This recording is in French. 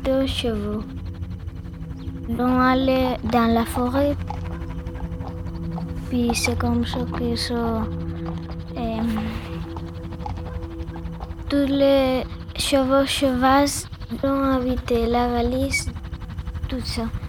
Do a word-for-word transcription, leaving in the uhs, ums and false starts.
deux chevaux. On allait dans la forêt, puis c'est comme ça que ça, euh, tous les chevaux chevaux ont habité la valise, tout ça.